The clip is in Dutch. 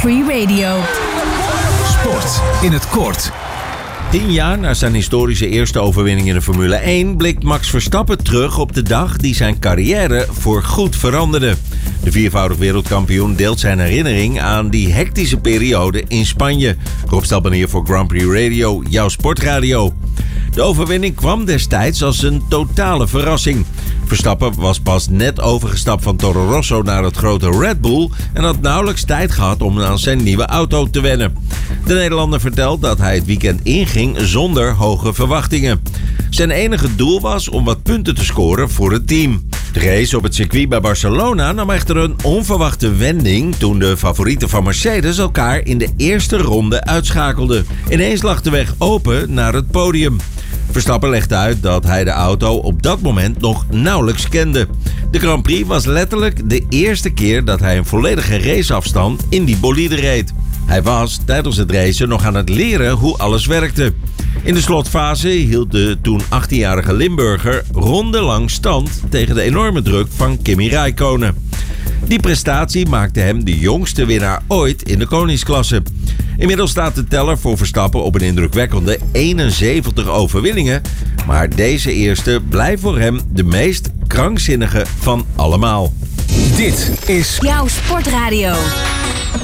Free Radio. Sport in het kort. 10 jaar na zijn historische eerste overwinning in de Formule 1 blikt Max Verstappen terug op de dag die zijn carrière voorgoed veranderde. De viervoudig wereldkampioen deelt zijn herinnering aan die hectische periode in Spanje. Rob Stelban hier voor Grand Prix Radio, jouw sportradio. De overwinning kwam destijds als een totale verrassing. Verstappen was pas net overgestapt van Toro Rosso naar het grote Red Bull en had nauwelijks tijd gehad om aan zijn nieuwe auto te wennen. De Nederlander vertelt dat hij het weekend inging zonder hoge verwachtingen. Zijn enige doel was om wat punten te scoren voor het team. De race op het circuit bij Barcelona nam echter een onverwachte wending toen de favorieten van Mercedes elkaar in de eerste ronde uitschakelden. Ineens lag de weg open naar het podium. Verstappen legde uit dat hij de auto op dat moment nog nauwelijks kende. De Grand Prix was letterlijk de eerste keer dat hij een volledige raceafstand in die bolide reed. Hij was tijdens het racen nog aan het leren hoe alles werkte. In de slotfase hield de toen 18-jarige Limburger rondenlang stand tegen de enorme druk van Kimi Räikkönen. Die prestatie maakte hem de jongste winnaar ooit in de koningsklasse. Inmiddels staat de teller voor Verstappen op een indrukwekkende 71 overwinningen. Maar deze eerste blijft voor hem de meest krankzinnige van allemaal. Dit is Jouw sportradio.